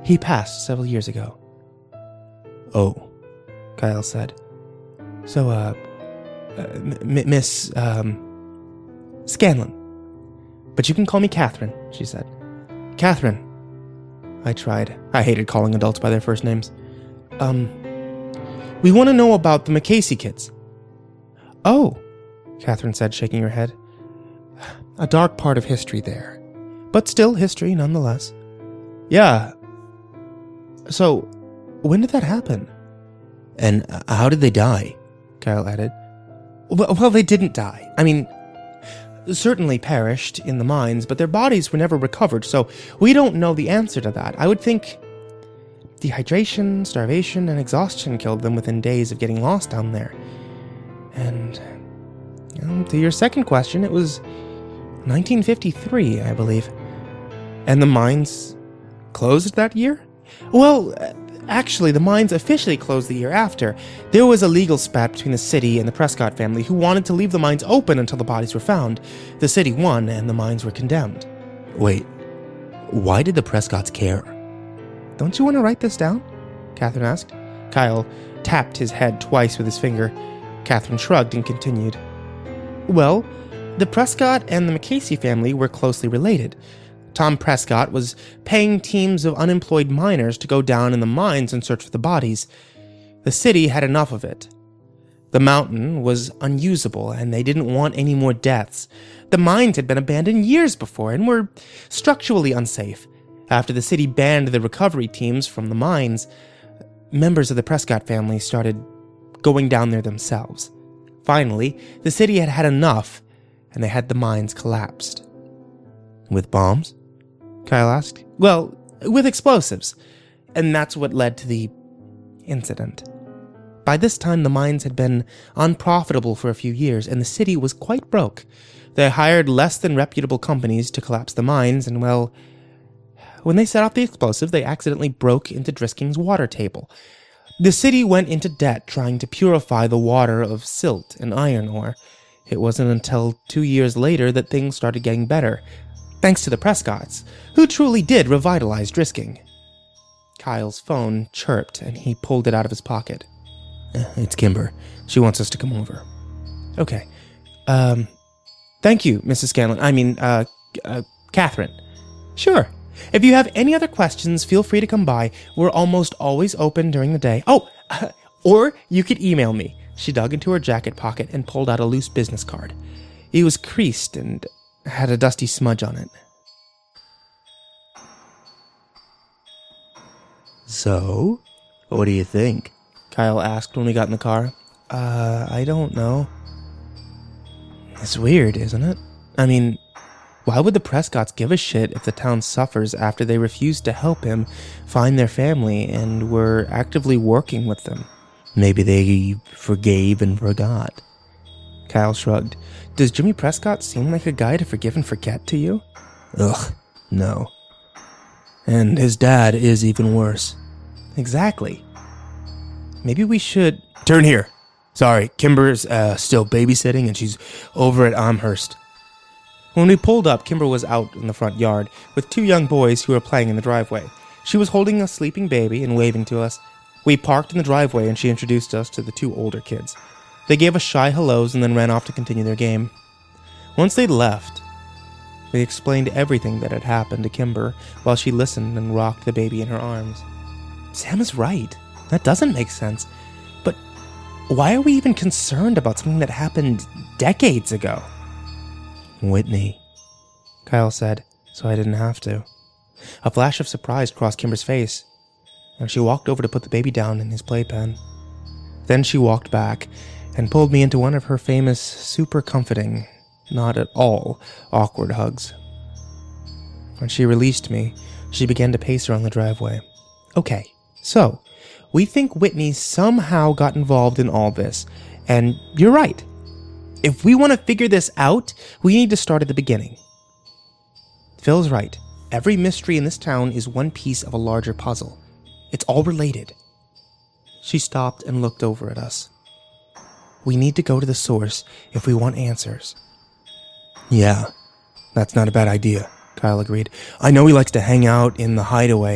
He passed several years ago. Oh, Kyle said. So, Miss, Scanlon. But you can call me Catherine, she said. Catherine. I tried. I hated calling adults by their first names. We want to know about the McCasey kids. Oh, Catherine said, shaking her head. A dark part of history there. But still history, nonetheless. Yeah. So, when did that happen? And how did they die? Kyle added. Well, they didn't die. I mean, certainly perished in the mines, but their bodies were never recovered, so we don't know the answer to that. I would think dehydration, starvation, and exhaustion killed them within days of getting lost down there. And to your second question, it was 1953, I believe. And the mines closed that year? Well, actually, the mines officially closed the year after. There was a legal spat between the city and the Prescott family who wanted to leave the mines open until the bodies were found. The city won, and the mines were condemned. Wait, why did the Prescotts care? Don't you want to write this down? Catherine asked. Kyle tapped his head twice with his finger. Catherine shrugged and continued. Well, the Prescott and the McCasey family were closely related. Tom Prescott was paying teams of unemployed miners to go down in the mines and search for the bodies. The city had enough of it. The mountain was unusable, and they didn't want any more deaths. The mines had been abandoned years before and were structurally unsafe. After the city banned the recovery teams from the mines, members of the Prescott family started going down there themselves. Finally, the city had had enough, and they had the mines collapsed. With bombs? Kyle asked. Well, with explosives. And that's what led to the incident. By this time, the mines had been unprofitable for a few years, and the city was quite broke. They hired less than reputable companies to collapse the mines, and well, when they set off the explosive, they accidentally broke into Drisking's water table. The city went into debt trying to purify the water of silt and iron ore. It wasn't until 2 years later that things started getting better, thanks to the Prescotts, who truly did revitalize Drisking. Kyle's phone chirped, and he pulled it out of his pocket. It's Kimber. She wants us to come over. Okay. Thank you, Mrs. Scanlon. Catherine. Sure. If you have any other questions, feel free to come by. We're almost always open during the day. Or you could email me. She dug into her jacket pocket and pulled out a loose business card. It was creased and had a dusty smudge on it. So, what do you think? Kyle asked when we got in the car. I don't know. It's weird, isn't it? I mean, why would the Prescotts give a shit if the town suffers after they refused to help him find their family and were actively working with them? Maybe they forgave and forgot. Kyle shrugged. Does Jimmy Prescott seem like a guy to forgive and forget to you? Ugh, no. And his dad is even worse. Exactly. Maybe we should... Turn here. Sorry, Kimber's still babysitting and she's over at Amherst. When we pulled up, Kimber was out in the front yard with 2 young boys who were playing in the driveway. She was holding a sleeping baby and waving to us. We parked in the driveway and she introduced us to the 2 older kids. They gave us shy hellos and then ran off to continue their game. Once they'd left, we explained everything that had happened to Kimber while she listened and rocked the baby in her arms. Sam is right. That doesn't make sense. But why are we even concerned about something that happened decades ago? Whitney, Kyle said, so I didn't have to. A flash of surprise crossed Kimber's face, and she walked over to put the baby down in his playpen. Then she walked back and pulled me into one of her famous, super comforting, not at all awkward hugs. When she released me, she began to pace around the driveway. Okay, so, we think Whitney somehow got involved in all this, and you're right. If we want to figure this out, we need to start at the beginning. Phil's right. Every mystery in this town is one piece of a larger puzzle. It's all related. She stopped and looked over at us. We need to go to the source if we want answers. Yeah, that's not a bad idea, Kyle agreed. I know he likes to hang out in the hideaway